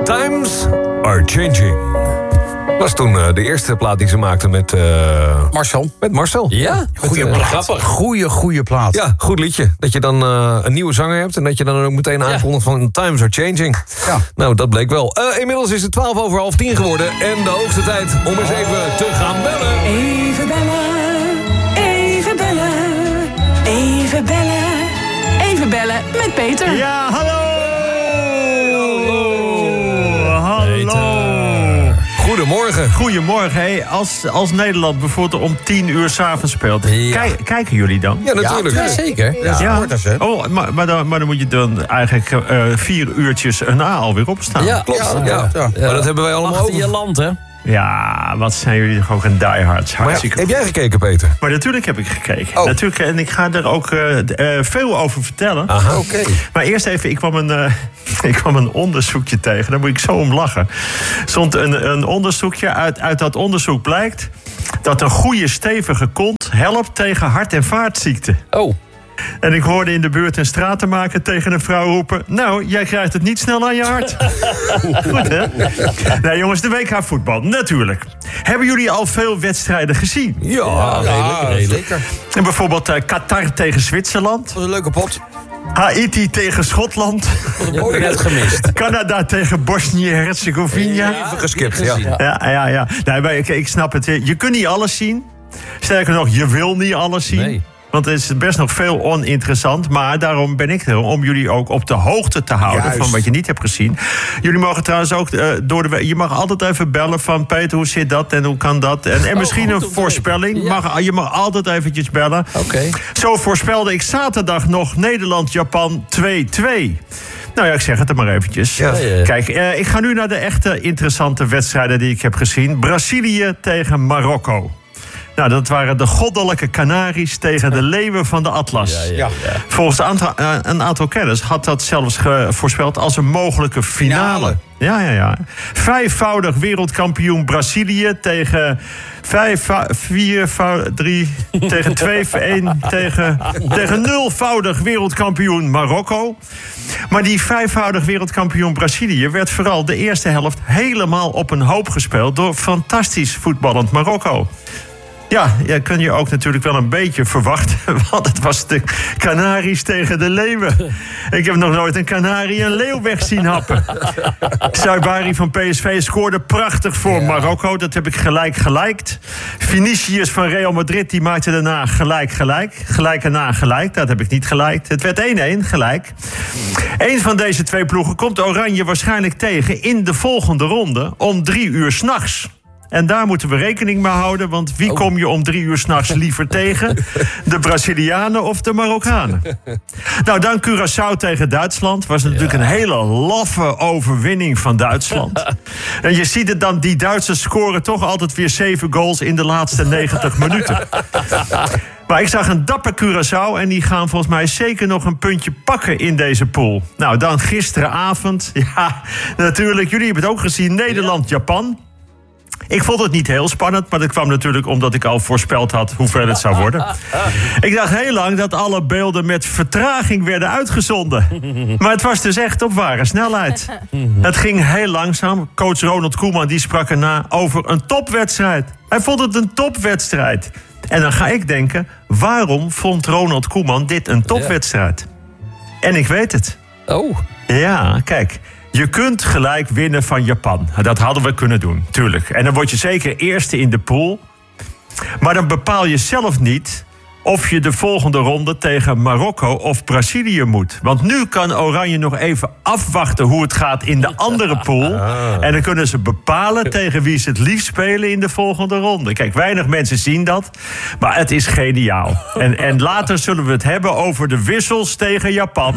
Times are changing. Dat was toen de eerste plaat die ze maakten met... Marcel. Met Marcel. Ja, goede plaat. Goeie plaat. Ja, goed liedje. Dat je dan een nieuwe zanger hebt... en dat je dan ook meteen aankondigt van Times are changing. Ja. Nou, dat bleek wel. Inmiddels is het 10:12 geworden... en de hoogste tijd om eens even te gaan bellen. Even bellen, even bellen, even bellen. Even bellen met Peter. Ja, hallo! Goedemorgen. Goedemorgen. Hey, als Nederland bijvoorbeeld om 10:00 s'avonds speelt... Ja. Kijken jullie dan? Ja, natuurlijk. Ja, zeker. Ja, supporters, hè? Oh, maar dan moet je dan eigenlijk 4 uurtjes erna alweer opstaan. Ja, Klopt. ja. Maar dat hebben wij allemaal Achter je over. land, hè? Ja, wat zijn jullie toch ook een diehards. Maar Hartstikke heb goed. jij gekeken, Peter? Maar natuurlijk heb ik gekeken. Oh. Natuurlijk, en ik ga er ook veel over vertellen. Aha. Oké. Maar eerst even, ik kwam een onderzoekje tegen. Daar moet ik zo om lachen. Er stond een onderzoekje. Uit dat onderzoek blijkt dat een goede stevige kont helpt tegen hart- en vaatziekten. Oh. En ik hoorde in de buurt een stratenmaker tegen een vrouw roepen... Nou, jij krijgt het niet snel aan je hart. Goed, hè? Nou, jongens, de WK voetbal, natuurlijk. Hebben jullie al veel wedstrijden gezien? Ja, redelijk. Zeker. En bijvoorbeeld Qatar tegen Zwitserland. Dat was een leuke pot. Haiti tegen Schotland. Oh, net gemist. Canada tegen Bosnië-Herzegovina. Even geskipt, ja. Ja. Nee, maar ik snap het. Je kunt niet alles zien. Sterker nog, je wil niet alles zien. Nee. Want het is best nog veel oninteressant. Maar daarom ben ik er om jullie ook op de hoogte te houden... Juist. van wat je niet hebt gezien. Jullie mogen trouwens ook je mag altijd even bellen van... Peter, hoe zit dat en hoe kan dat? En misschien goed een om te voorspelling. weten. Je mag altijd eventjes bellen. Oké. Zo voorspelde ik zaterdag nog Nederland-Japan 2-2. Nou ja, ik zeg het er maar eventjes. Ja. Kijk, ik ga nu naar de echte interessante wedstrijden die ik heb gezien. Brazilië tegen Marokko. Nou, dat waren de goddelijke Canaries tegen de leeuwen van de Atlas. Ja. Volgens een aantal kenners had dat zelfs voorspeld als een mogelijke finale. Ja. Vijfvoudig wereldkampioen Brazilië tegen 3 tegen 2 1 tegen nulvoudig wereldkampioen Marokko. Maar die vijfvoudig wereldkampioen Brazilië werd vooral de eerste helft helemaal op een hoop gespeeld door fantastisch voetballend Marokko. Ja, kun je ook natuurlijk wel een beetje verwachten. Want het was de Canaries tegen de leeuwen. Ik heb nog nooit een Canarie een leeuw weg zien happen. Saibari van PSV scoorde prachtig voor Marokko. Dat heb ik gelijkt. Vinicius van Real Madrid die maakte daarna gelijk. Gelijk erna gelijk. Dat heb ik niet gelijkt. Het werd 1-1, gelijk. Eén van deze twee ploegen komt Oranje waarschijnlijk tegen... in de volgende ronde om 3:00 s'nachts. En daar moeten we rekening mee houden, want wie kom je om 3:00 s'nachts liever tegen? De Brazilianen of de Marokkanen? Nou, dan Curaçao tegen Duitsland. Was natuurlijk een hele laffe overwinning van Duitsland. En je ziet het dan, die Duitsers scoren toch altijd weer 7 goals in de laatste 90 minuten. Maar ik zag een dapper Curaçao en die gaan volgens mij zeker nog een puntje pakken in deze pool. Nou, dan gisteravond. Ja, natuurlijk, jullie hebben het ook gezien. Nederland-Japan. Ik vond het niet heel spannend, maar dat kwam natuurlijk omdat ik al voorspeld had hoeveel het zou worden. Ik dacht heel lang dat alle beelden met vertraging werden uitgezonden. Maar het was dus echt op ware snelheid. Het ging heel langzaam. Coach Ronald Koeman die sprak erna over een topwedstrijd. Hij vond het een topwedstrijd. En dan ga ik denken, waarom vond Ronald Koeman dit een topwedstrijd? En ik weet het. Oh. Ja, kijk. Je kunt gelijk winnen van Japan. Dat hadden we kunnen doen, tuurlijk. En dan word je zeker eerste in de pool. Maar dan bepaal je zelf niet of je de volgende ronde tegen Marokko of Brazilië moet. Want nu kan Oranje nog even afwachten hoe het gaat in de andere pool. En dan kunnen ze bepalen tegen wie ze het liefst spelen in de volgende ronde. Kijk, weinig mensen zien dat, maar het is geniaal. En later zullen we het hebben over de wissels tegen Japan.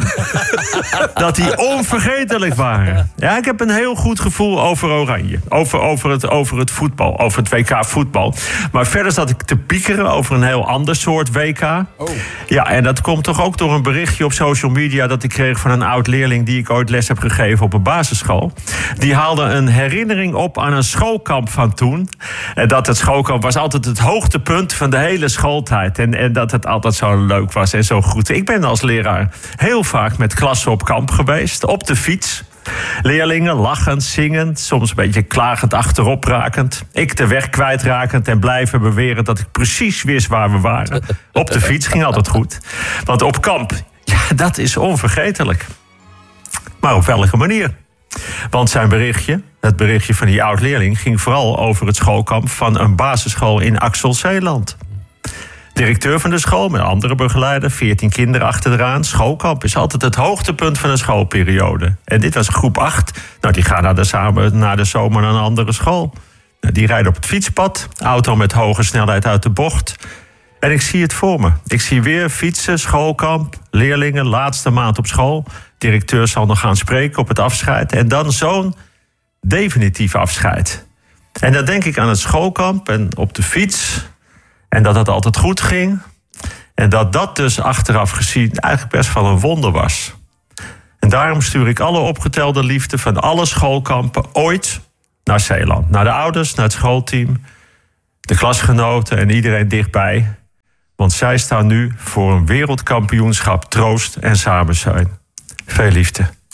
Dat die onvergetelijk waren. Ja, ik heb een heel goed gevoel over Oranje. Over het voetbal, over het WK voetbal. Maar verder zat ik te piekeren over een heel ander soort WK. Oh. Ja, en dat komt toch ook door een berichtje op social media dat ik kreeg van een oud-leerling die ik ooit les heb gegeven op een basisschool. Die haalde een herinnering op aan een schoolkamp van toen. En dat het schoolkamp was altijd het hoogtepunt van de hele schooltijd. En dat het altijd zo leuk was en zo goed. Ik ben als leraar heel vaak met klassen op kamp geweest, op de fiets. Leerlingen lachend, zingend, soms een beetje klagend achterop rakend. Ik de weg kwijtrakend en blijven beweren dat ik precies wist waar we waren. Op de fiets ging altijd goed. Want op kamp, ja, dat is onvergetelijk. Maar op welke manier? Want zijn berichtje, het berichtje van die oud-leerling, ging vooral over het schoolkamp van een basisschool in Axel-Zeeland. Directeur van de school met andere begeleider, 14 kinderen achteraan. Schoolkamp is altijd het hoogtepunt van een schoolperiode. En dit was groep 8. Nou, die gaan na de zomer naar een andere school. Nou, die rijden op het fietspad. Auto met hoge snelheid uit de bocht. En ik zie het voor me. Ik zie weer fietsen, schoolkamp, leerlingen, laatste maand op school. Directeur zal nog gaan spreken op het afscheid. En dan zo'n definitief afscheid. En dan denk ik aan het schoolkamp en op de fiets. En dat het altijd goed ging. En dat dus achteraf gezien eigenlijk best wel een wonder was. En daarom stuur ik alle opgetelde liefde van alle schoolkampen ooit naar Zeeland. Naar de ouders, naar het schoolteam, de klasgenoten en iedereen dichtbij. Want zij staan nu voor een wereldkampioenschap troost en samenzijn. Veel liefde.